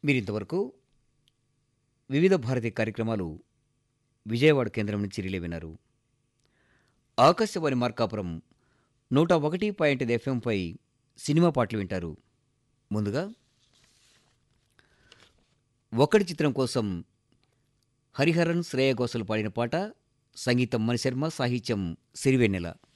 మీరింతవరకు వివిధ భారతి కార్యక్రమాలు విజయవాడ కేంద్రం నుంచి రిలే విన్నారు. ఆకాశవాణి మార్కాపురం 101.5 ఎఫ్ఎంపై సినిమా పాటలు వింటారు. ముందుగా ఒక్కడి చిత్రం కోసం హరిహరన్ శ్రేయ ఘోషల్ పాడిన పాట, సంగీతం మణిశర్మ, సాహిత్యం సిరివెన్నెల.